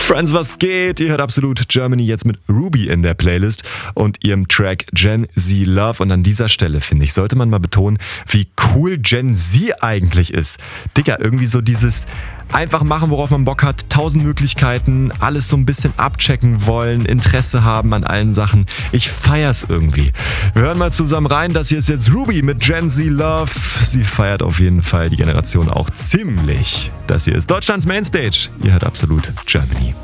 Friends, was geht? Ihr hört Absolut Germany jetzt mit Ruby in der Playlist und ihrem Track Gen Z Love. Und an dieser Stelle, finde ich, sollte man mal betonen, wie cool Gen Z eigentlich ist. Digga, irgendwie so dieses einfach machen, worauf man Bock hat, 1000 Möglichkeiten, alles so ein bisschen abchecken wollen, Interesse haben an allen Sachen. Ich feier's irgendwie. Wir hören mal zusammen rein, das hier ist jetzt Ruby mit Gen Z Love. Sie feiert auf jeden Fall die Generation auch ziemlich. Das hier ist Deutschlands Mainstage. Ihr hört Absolut Germany.